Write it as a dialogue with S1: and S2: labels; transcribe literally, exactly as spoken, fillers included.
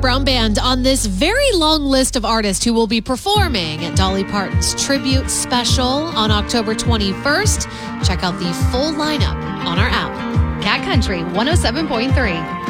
S1: Brown Band on this very long list of artists who will be performing at Dolly Parton's tribute special on October twenty-first. Check out the full lineup on our app.
S2: Cat Country one oh seven point three.